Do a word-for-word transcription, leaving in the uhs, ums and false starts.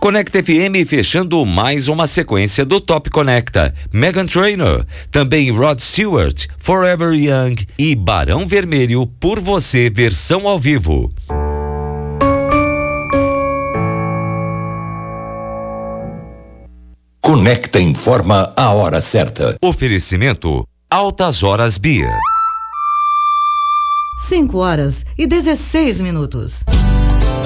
Conecta F M fechando mais uma sequência do Top Conecta. Meghan Trainor, também Rod Stewart, Forever Young e Barão Vermelho, Por Você, versão ao vivo. Conecta informa a hora certa. Oferecimento Altas Horas Bia. cinco horas e dezesseis minutos.